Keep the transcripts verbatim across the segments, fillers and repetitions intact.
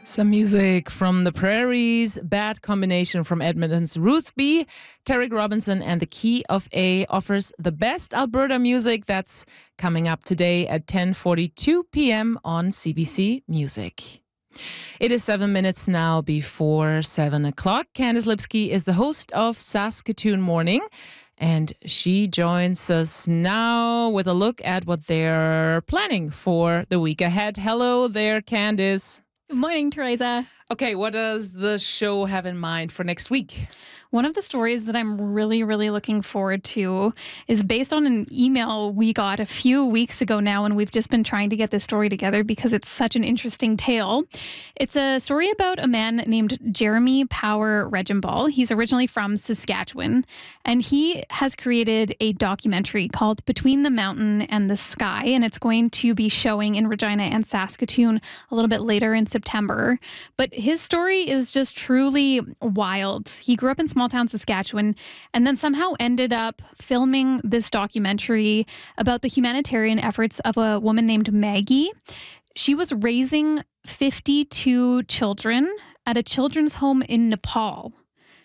Some music from the Prairies, Bad Combination from Edmonton's Ruth B. Tarek Robinson and the Key of A offers the best Alberta music. That's coming up today at ten forty-two p.m. on C B C Music. It is seven minutes now before seven o'clock. Candice Lipsky is the host of Saskatoon Morning, and she joins us now with a look at what they're planning for the week ahead. Hello there, Candice. Good morning, Teresa. Okay, what does the show have in mind for next week? One of the stories that I'm really, really looking forward to is based on an email we got a few weeks ago now, and we've just been trying to get this story together because it's such an interesting tale. It's a story about a man named Jeremy Power Regenball. He's originally from Saskatchewan, and he has created a documentary called Between the Mountain and the Sky, and it's going to be showing in Regina and Saskatoon a little bit later in September. But his story is just truly wild. He grew up in small town Saskatchewan and then somehow ended up filming this documentary about the humanitarian efforts of a woman named Maggie. She was raising fifty-two children at a children's home in Nepal.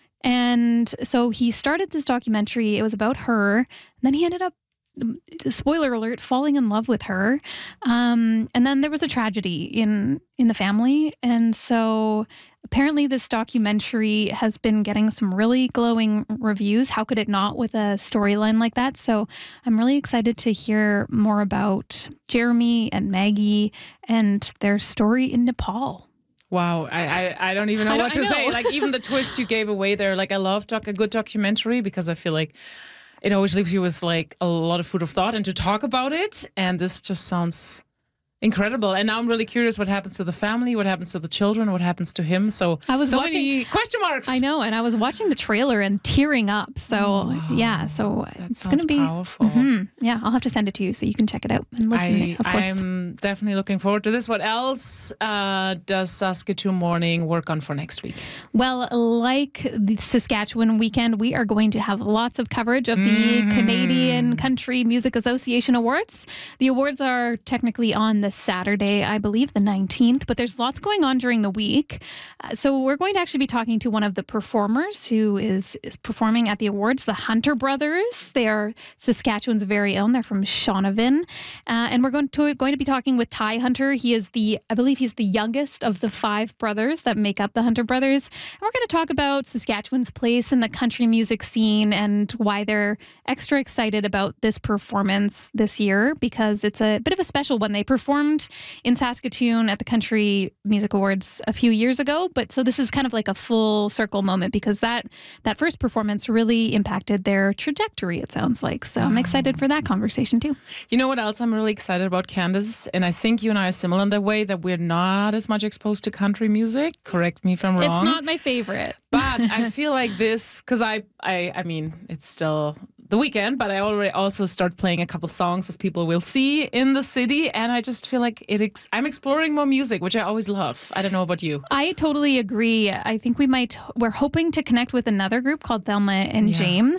And so he started this documentary. It was about her. And then he ended up, spoiler alert, falling in love with her. Um, and then there was a tragedy in, in the family. And so apparently this documentary has been getting some really glowing reviews. How could it not with a storyline like that? So I'm really excited to hear more about Jeremy and Maggie and their story in Nepal. Wow, I, I, I don't even know I what to I know. say. Like, even the twist you gave away there, like, I love doc- a good documentary because I feel like it always leaves you with, like, a lot of food of thought and to talk about it. And this just sounds incredible. And now I'm really curious what happens to the family, what happens to the children, what happens to him. So, I was so watching, many question marks. I know, and I was watching the trailer and tearing up. So, Oh, yeah, so that it's sounds going to be powerful. Mhm. Yeah, I'll have to send it to you so you can check it out and listen, I, of course. I'm definitely looking forward to this. What else uh, does Saskatoon Morning work on for next week? Well, like the Saskatchewan weekend, we are going to have lots of coverage of the Mm. Canadian Country Music Association Awards. The awards are technically on the Saturday, I believe, the nineteenth, but there's lots going on during the week. Uh, so we're going to actually be talking to one of the performers who is, is performing at the awards, the Hunter Brothers. They are Saskatchewan's very own. They're from Shaunavon. Uh, and we're going to, going to be talking with Ty Hunter. He is the, I believe he's the youngest of the five brothers that make up the Hunter Brothers. And we're going to talk about Saskatchewan's place in the country music scene and why they're extra excited about this performance this year, because it's a bit of a special one. They performed in Saskatoon at the Country Music Awards a few years ago, but so this is kind of like a full circle moment because that that first performance really impacted their trajectory, it sounds like. So I'm excited for that conversation too. You know what else I'm really excited about, Candice? And I think you and I are similar in the way that we're not as much exposed to country music. Correct me if I'm wrong. It's not my favorite. But I feel like this, because I, I, I mean, it's still the weekend, but I already also start playing a couple songs of people we'll see in the city, and I just feel like it. Ex- I'm exploring more music, which I always love. I don't know about you. I totally agree. I think we might, we're hoping to connect with another group called Thelma and Yeah. James.